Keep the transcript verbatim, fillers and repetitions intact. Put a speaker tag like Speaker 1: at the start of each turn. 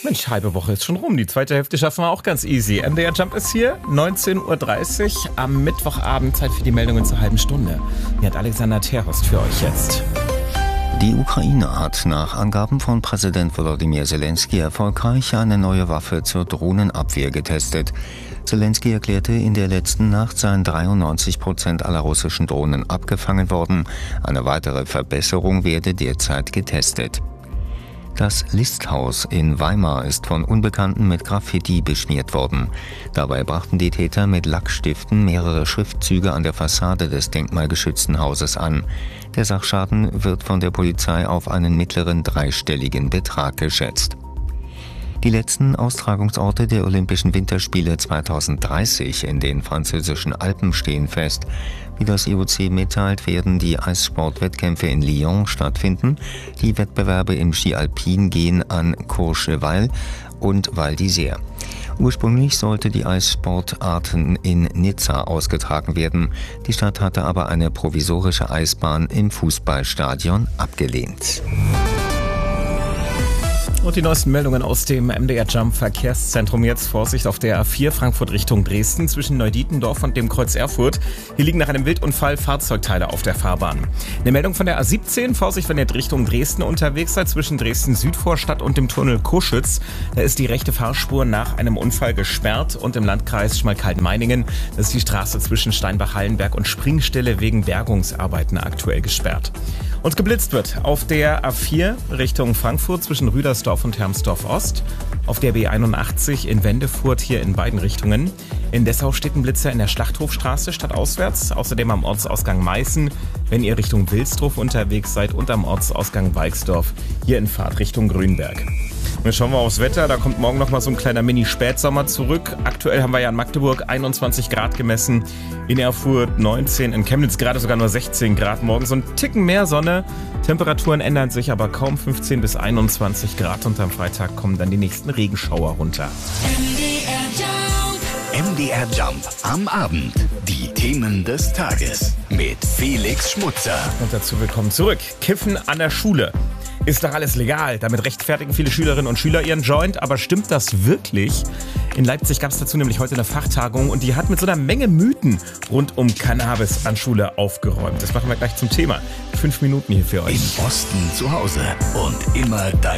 Speaker 1: Mensch, halbe Woche ist schon rum. Die zweite Hälfte schaffen wir auch ganz easy. M D R Jump ist hier, neunzehn Uhr dreißig am Mittwochabend. Zeit für die Meldungen zur halben Stunde. Hier hat Alexander Terhorst für euch jetzt.
Speaker 2: Die Ukraine hat nach Angaben von Präsident Volodymyr Zelensky erfolgreich eine neue Waffe zur Drohnenabwehr getestet. Zelensky erklärte, in der letzten Nacht seien dreiundneunzig Prozent aller russischen Drohnen abgefangen worden. Eine weitere Verbesserung werde derzeit getestet. Das Listhaus in Weimar ist von Unbekannten mit Graffiti beschmiert worden. Dabei brachten die Täter mit Lackstiften mehrere Schriftzüge an der Fassade des denkmalgeschützten Hauses an. Der Sachschaden wird von der Polizei auf einen mittleren dreistelligen Betrag geschätzt. Die letzten Austragungsorte der Olympischen Winterspiele zweitausenddreißig in den französischen Alpen stehen fest. Wie das I O C mitteilt, werden die Eissportwettkämpfe in Lyon stattfinden. Die Wettbewerbe im Ski Alpin gehen an Courchevel und Val d'Isère. Ursprünglich sollte die Eissportarten in Nizza ausgetragen werden. Die Stadt hatte aber eine provisorische Eisbahn im Fußballstadion abgelehnt.
Speaker 1: Und die neuesten Meldungen aus dem M D R Jump Verkehrszentrum. Jetzt Vorsicht auf der A vier Frankfurt Richtung Dresden zwischen Neudietendorf und dem Kreuz Erfurt. Hier liegen nach einem Wildunfall Fahrzeugteile auf der Fahrbahn. Eine Meldung von der A siebzehn. Vorsicht, wenn ihr Richtung Dresden unterwegs seid, zwischen Dresden-Südvorstadt und dem Tunnel Coschütz. Da ist die rechte Fahrspur nach einem Unfall gesperrt und im Landkreis Schmalkalden-Meiningen. Das ist die Straße zwischen Steinbach-Hallenberg und Springstelle wegen Bergungsarbeiten aktuell gesperrt. Und geblitzt wird auf der A vier Richtung Frankfurt zwischen Rüdersdorf und Hermsdorf Ost, auf der B einundachtzig in Wendefurt hier in beiden Richtungen. In Dessau steht ein Blitzer in der Schlachthofstraße stadtauswärts, außerdem am Ortsausgang Meißen, wenn ihr Richtung Wilsdruff unterwegs seid, und am Ortsausgang Weixdorf hier in Fahrtrichtung Grünberg. Und jetzt schauen wir aufs Wetter, da kommt morgen nochmal so ein kleiner Mini-Spätsommer zurück. Aktuell haben wir ja in Magdeburg einundzwanzig Grad gemessen, in Erfurt neunzehn, in Chemnitz gerade sogar nur sechzehn Grad. Morgen so ein Ticken mehr Sonne, Temperaturen ändern sich aber kaum, fünfzehn bis einundzwanzig Grad, und am Freitag kommen dann die nächsten Regenschauer runter.
Speaker 3: M D R Jump am Abend. Die Themen des Tages mit Felix Schmutzer.
Speaker 1: Und dazu willkommen zurück. Kiffen an der Schule. Ist doch alles legal. Damit rechtfertigen viele Schülerinnen und Schüler ihren Joint. Aber stimmt das wirklich? In Leipzig gab es dazu nämlich heute eine Fachtagung, und die hat mit so einer Menge Mythen rund um Cannabis an Schule aufgeräumt. Das machen wir gleich zum Thema. Fünf Minuten hier für euch.
Speaker 3: Im Osten zu Hause und immer dein